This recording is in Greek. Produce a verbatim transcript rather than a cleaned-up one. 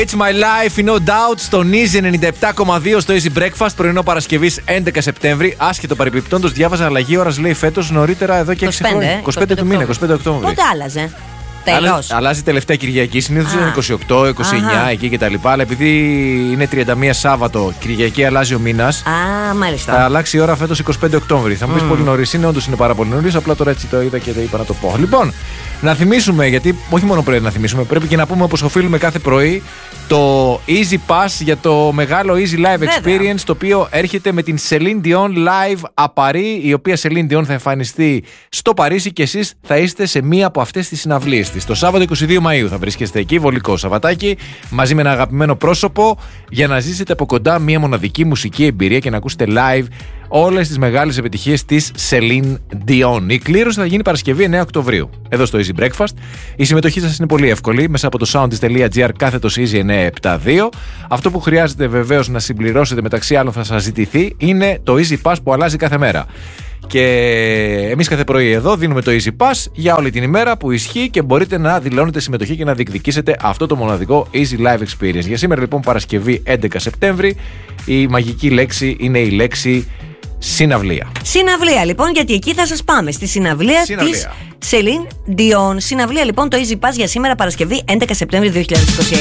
It's my life, no doubt, στον Easy ενενήντα επτά κόμμα δύο στο Easy Breakfast, πρωινό Παρασκευής έντεκα Σεπτέμβρη. Άσχετο παρεμπιπτόντως, διάβαζα αλλαγή ώρας, λέει, φέτος νωρίτερα εδώ και έξι χρόνια. είκοσι πέντε του μήνα, είκοσι πέντε Οκτώβρη. Πότε άλλαζε? Τέλος. Αλλάζει τελευταία Κυριακή, συνήθως είναι είκοσι οκτώ, είκοσι εννιά Αχα. εκεί κτλ. Αλλά επειδή είναι τριάντα μία Σάββατο, Κυριακή αλλάζει ο μήνας. Α, μάλιστα. Θα αλλάξει η ώρα φέτος είκοσι πέντε Οκτώβρη. Θα μου πεις mm. πολύ νωρίς, είναι όντως είναι πάρα πολύ νωρίς. Απλά τώρα έτσι το είδα και είπα να το πω. Λοιπόν, να θυμίσουμε, γιατί όχι μόνο πρέπει να θυμίσουμε, πρέπει και να πούμε όπως οφείλουμε κάθε πρωί, το Easy Pass για το μεγάλο Easy Live Βέβαια. Experience, το οποίο έρχεται με την Celine Dion Live Απαρί, η οποία Celine Dion θα εμφανιστεί στο Παρίσι και εσείς θα είστε σε μία από αυτές τις συναυλίες της. Το Σάββατο είκοσι δύο Μαΐου θα βρίσκεστε εκεί, βολικό Σαββατάκι, μαζί με ένα αγαπημένο πρόσωπο, για να ζήσετε από κοντά μία μοναδική μουσική εμπειρία και να ακούσετε live όλες τις μεγάλες επιτυχίες της Celine Dion. Η κλήρωση θα γίνει Παρασκευή εννέα Οκτωβρίου, εδώ στο Easy Breakfast. Η συμμετοχή σας είναι πολύ εύκολη, μέσα από το soundis.gr κάθετος Easy εννιακόσια εβδομήντα δύο. Αυτό που χρειάζεται βεβαίως να συμπληρώσετε, μεταξύ άλλων θα σας ζητηθεί, είναι το Easy Pass που αλλάζει κάθε μέρα. Και εμείς κάθε πρωί εδώ δίνουμε το Easy Pass για όλη την ημέρα που ισχύει και μπορείτε να δηλώνετε συμμετοχή και να διεκδικήσετε αυτό το μοναδικό Easy Live Experience. Για σήμερα λοιπόν Παρασκευή έντεκα Σεπτέμβρη, η μαγική λέξη είναι η λέξη συναυλία. Συναυλία λοιπόν, γιατί εκεί θα σας πάμε στη συναυλία, συναυλία. της Celine Dion. Συναυλία λοιπόν, το Easy Pass για σήμερα Παρασκευή έντεκα Σεπτέμβρη δύο χιλιάδες είκοσι έξι.